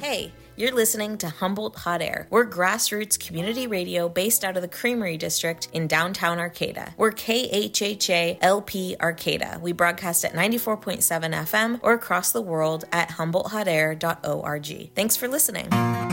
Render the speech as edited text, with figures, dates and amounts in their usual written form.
Hey, you're listening to Humboldt Hot Air. We're grassroots community radio based out of the Creamery District in downtown Arcata. We're KHHA-LP Arcata. We broadcast at 94.7 FM or across the world at humboldthotair.org. Thanks for listening.